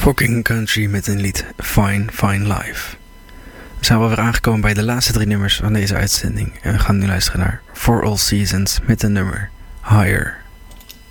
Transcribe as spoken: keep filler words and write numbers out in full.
Fucking Country met een lied Fine Fine Life. We zijn alweer aangekomen bij de laatste drie nummers van deze uitzending. En we gaan nu luisteren naar For All Seasons met een nummer Higher.